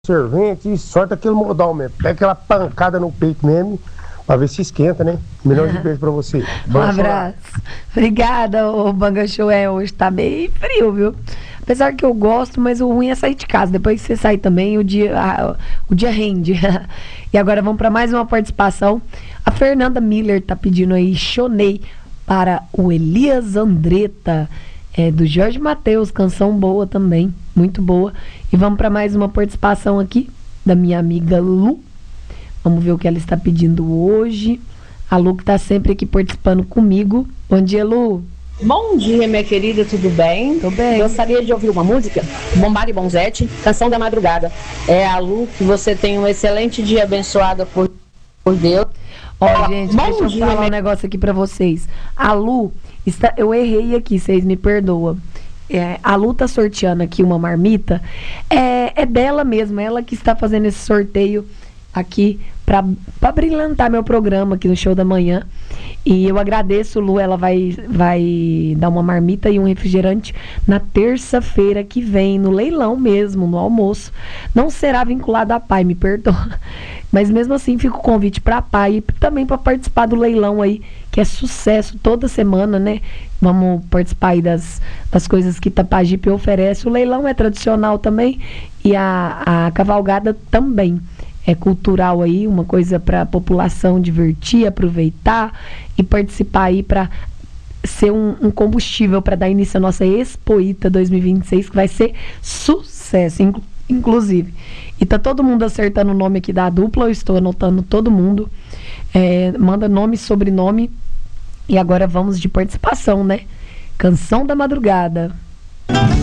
servente e sorte aquele modal mesmo. Pega aquela pancada no peito mesmo, pra ver se esquenta, né? Milhões de beijos pra você. Um abraço. Obrigada, o Banga Show. Hoje tá bem frio, viu? Apesar que eu gosto, mas o ruim é sair de casa. Depois que você sai também, o dia rende. E agora vamos para mais uma participação. A Fernanda Miller tá pedindo aí Chonei para o Elias Andretta. Do Jorge Mateus, canção boa também, muito boa. E vamos para mais uma participação aqui da minha amiga Lu. Vamos ver o que ela está pedindo hoje. A Lu que está sempre aqui participando comigo. Bom dia, Lu. Bom dia, minha querida, tudo bem? Tudo bem. Gostaria de ouvir uma música, Bombar e Bonzete, Canção da Madrugada. É a Lu, que você tem um excelente dia abençoado por Deus. Ó, gente, deixa eu falar um negócio aqui pra vocês. A Lu, eu errei aqui, vocês me perdoam. A Lu tá sorteando aqui uma marmita. É dela mesmo, ela que está fazendo esse sorteio aqui pra brilhantar meu programa aqui no Show da Manhã. E eu agradeço, Lu, ela vai dar uma marmita e um refrigerante na terça-feira que vem, no leilão mesmo, no almoço. Não será vinculado a pai, me perdoa. Mas mesmo assim fica o convite para pai e também para participar do leilão aí, que é sucesso toda semana, né? Vamos participar aí das coisas que Tapajipe oferece. O leilão é tradicional também e a cavalgada também. É cultural aí, uma coisa para a população divertir, aproveitar e participar aí para ser um combustível para dar início à nossa Expoita 2026, que vai ser sucesso, inclusive. E tá todo mundo acertando o nome aqui da dupla, eu estou anotando todo mundo. Manda nome, sobrenome. E agora vamos de participação, né? Canção da Madrugada.